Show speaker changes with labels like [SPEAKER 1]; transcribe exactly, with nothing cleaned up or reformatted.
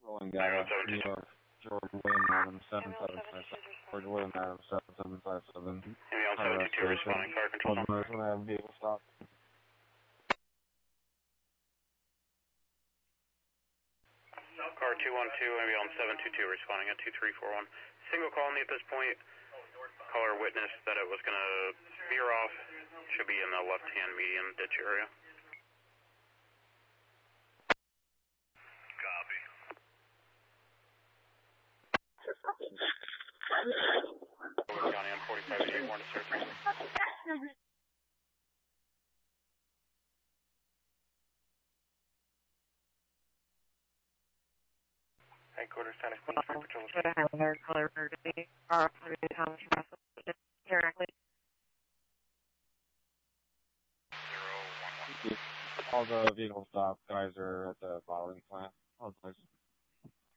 [SPEAKER 1] Rolling data, New York, George William Adams, seven seven five seven. George William Adams, seven seven five seven.
[SPEAKER 2] Ambulance seven two two responding, car control.
[SPEAKER 1] When I have vehicle stop.
[SPEAKER 2] Car two one two, ambulance seven two two responding at two three four one. Single call me at this point. Caller witnessed that it was going to veer off. Should be in the left-hand medium ditch area. Copy. County on forty-five eighty-eight, more to surface. Headquarters, Santa Cruz, Patrol.
[SPEAKER 3] Should I have their color emergency? Or Thomas Russell directly?
[SPEAKER 1] All the vehicle stop guys are at the bottling plant. Oh, nice.